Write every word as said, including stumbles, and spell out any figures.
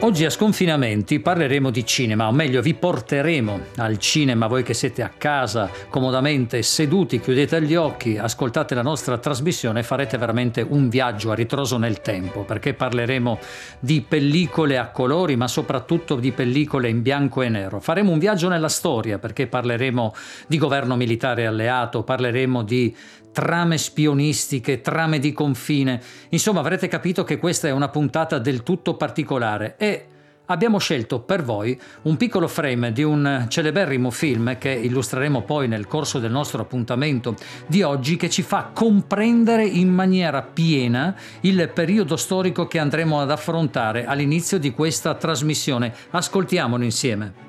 Oggi a Sconfinamenti parleremo di cinema, o meglio vi porteremo al cinema, voi che siete a casa comodamente seduti, chiudete gli occhi, ascoltate la nostra trasmissione e farete veramente un viaggio a ritroso nel tempo, perché parleremo di pellicole a colori, ma soprattutto di pellicole in bianco e nero. Faremo un viaggio nella storia, perché parleremo di governo militare alleato, parleremo di trame spionistiche, trame di confine. Insomma, avrete capito che questa è una puntata del tutto particolare e abbiamo scelto per voi un piccolo frame di un celeberrimo film che illustreremo poi nel corso del nostro appuntamento di oggi, che ci fa comprendere in maniera piena il periodo storico che andremo ad affrontare all'inizio di questa trasmissione. Ascoltiamolo insieme.